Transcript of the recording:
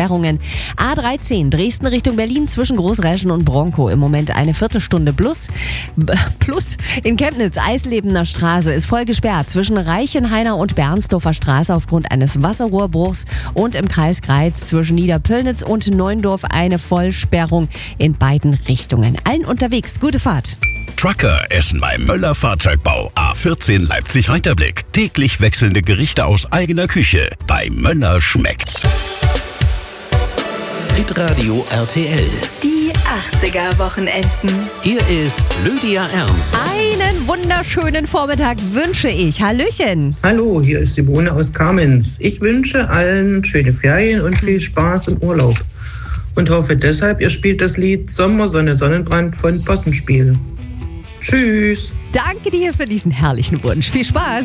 Sperrungen. A13 Dresden Richtung Berlin zwischen Großreschen und Bronkow. Im Moment eine Viertelstunde plus. In Chemnitz, Eislebener Straße ist voll gesperrt zwischen Reichenhainer und Bernsdorfer Straße aufgrund eines Wasserrohrbruchs und im Kreis Greiz zwischen Niederpöllnitz und Neuendorf eine Vollsperrung in beiden Richtungen. Allen unterwegs, gute Fahrt. Trucker essen beim Möller Fahrzeugbau. A14 Leipzig-Reiterblick. Täglich wechselnde Gerichte aus eigener Küche. Bei Möller schmeckt's. Hitradio RTL. Die 80er-Wochenenden. Hier ist Lydia Ernst. Einen wunderschönen Vormittag wünsche ich. Hallöchen. Hallo, hier ist Simone aus Kamenz. Ich wünsche allen schöne Ferien und viel Spaß im Urlaub. Und hoffe deshalb, ihr spielt das Lied Sommer, Sonne, Sonnenbrand von Possenspiel. Tschüss. Danke dir für diesen herrlichen Wunsch. Viel Spaß.